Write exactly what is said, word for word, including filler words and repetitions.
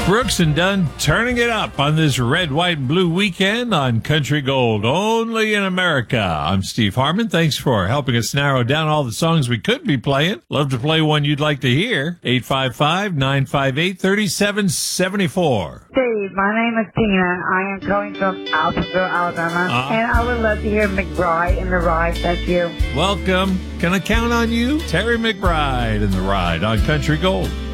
Brooks and Dunn turning it up on this red, white, and blue weekend on Country Gold, only in America. I'm Steve Harmon. Thanks for helping us narrow down all the songs we could be playing. Love to play one you'd like to hear. eight five five, nine five eight, three seven seven four. Steve, my name is Tina. I am calling from Alphaville, Alabama, uh, and I would love to hear McBride in the Ride. That's you. Welcome. Can I count on you? Terry McBride in the Ride on Country Gold.